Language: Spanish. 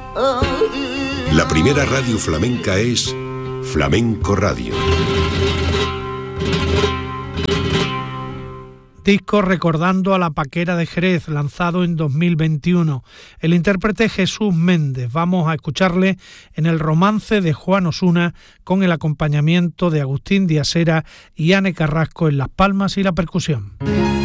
La primera radio flamenca es Flamenco Radio. Disco recordando a la Paquera de Jerez, lanzado en 2021. El intérprete Jesús Méndez. Vamos a escucharle en el romance de Juan Osuna con el acompañamiento de Agustín Díaz Hera y Ane Carrasco en las palmas y la percusión.